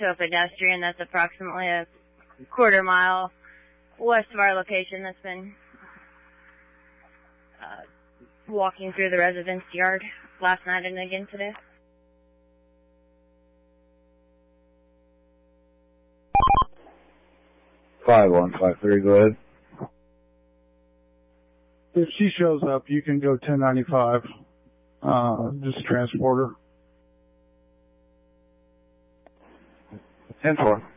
to a pedestrian that's approximately a quarter mile west of our location that's been walking through the residence yard last night and again today. 5153, go ahead. If she shows up, you can go 1095. Just transport her. 10-4.